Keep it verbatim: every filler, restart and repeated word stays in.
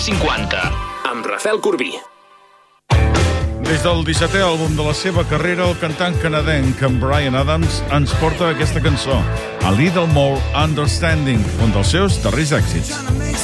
cinquanta, amb Rafael Corbí. Des del dissetè àlbum de la seva carrera, el cantant canadenc Bryan Adams ens porta aquesta cançó, A Little More Understanding, un dels seus darrers èxits.